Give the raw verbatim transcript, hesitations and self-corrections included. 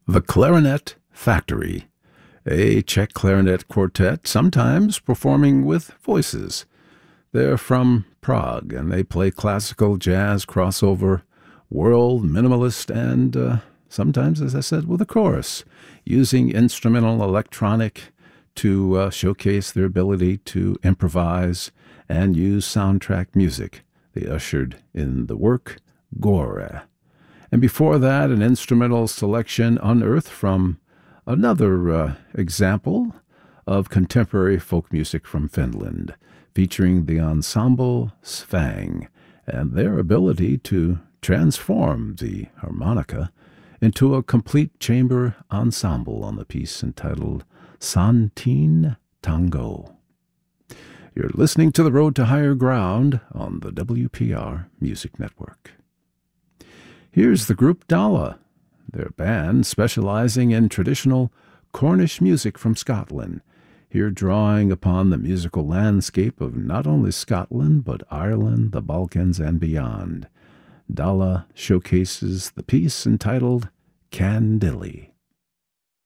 The Clarinet Factory, a Czech clarinet quartet, sometimes performing with voices. They're from Prague, and they play classical, jazz, crossover, world, minimalist, and uh, sometimes, as I said, with a chorus, using instrumental electronic to uh, showcase their ability to improvise and use soundtrack music. They ushered in the work Gore. And before that, an instrumental selection unearthed from another uh, example of contemporary folk music from Finland, featuring the ensemble Svang and their ability to transform the harmonica into a complete chamber ensemble on the piece entitled Santin Tango. You're listening to The Road to Higher Ground on the W P R Music Network. Here's the group Dala, their band specializing in traditional Cornish music from Scotland, here drawing upon the musical landscape of not only Scotland, but Ireland, the Balkans, and beyond. Dala showcases the piece entitled Candilli.